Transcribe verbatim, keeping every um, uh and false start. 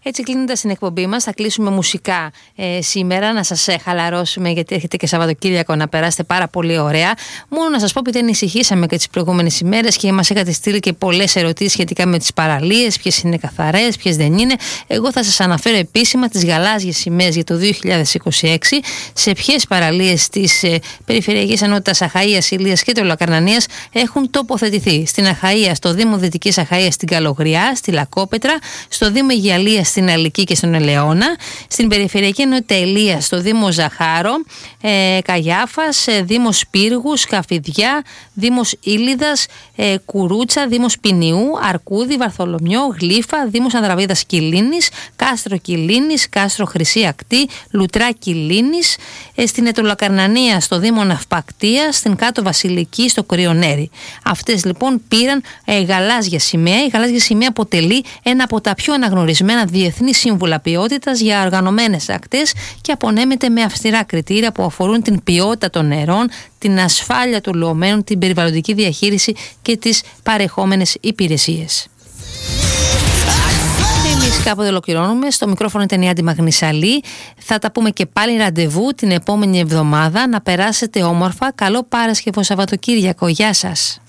Έτσι, κλείνοντας την εκπομπή μας, θα κλείσουμε μουσικά ε, σήμερα, να σας ε, χαλαρώσουμε, γιατί έρχεται και Σαββατοκύριακο, να περάσετε πάρα πολύ ωραία. Μόνο να σας πω, ότι ανησυχήσαμε και τις προηγούμενες ημέρες και μας είχατε στείλει και πολλές ερωτήσεις σχετικά με τις παραλίες, ποιες είναι καθαρές, ποιες δεν είναι. Εγώ θα σας αναφέρω επίσημα τις γαλάζιες σημαίες για το δύο χιλιάδες είκοσι έξι, σε ποιες παραλίες της ε, Περιφερειακής Ενότητας Αχαΐας, Ηλίας και Τρολοκαρνανίας έχουν τοποθετηθεί. Στην Αχαΐα, στο Δήμο Δυτικής Αχαΐας, στην Καλογριά, στη Λακόπετρα, στο Δήμο Αιγιαλίας, στην Αλική και στον Ελαιώνα, στην Περιφερειακή Ενότητα Ηλίας, στο Δήμο Ζαχάρο, ε, Καγιάφας, ε, Δήμος Πύργου, Σκαφιδιά, Δήμος Ήλιδας, ε, Κουρούτσα, Δήμος Ποινιού, Αρκούδη, Βαρθολομιό, Γλύφα, Δήμος Ανδραβίδας Κιλίνης, Κάστρο Κιλίνης, Κάστρο Χρυσή Ακτή, Λουτρά Κιλίνης, ε, στην Ετρολοκαρνανία, στο Δήμο Ναυπακτίας, στην Κάτω Βασιλική, στο Κοριονέρι. Αυτές λοιπόν πήραν ε, γαλάζια σημαία. Η γαλάζια σημαία αποτελεί ένα από τα πιο αναγνωρισμένα διεθνή σύμβουλα ποιότητας για οργανωμένες ακτές και απονέμεται με αυστηρά κριτήρια που αφορούν την ποιότητα των νερών, την ασφάλεια των λουωμένων, την περιβαλλοντική διαχείριση και τις παρεχόμενες υπηρεσίες. Εμείς κάποτε ολοκληρώνουμε. Στο μικρόφωνο ήταν η Άντι Μαγνησαλή. Θα τα πούμε και πάλι ραντεβού την επόμενη εβδομάδα. Να περάσετε όμορφα. Καλό Παρασκευό Σαββατοκύριακο. Γεια σας.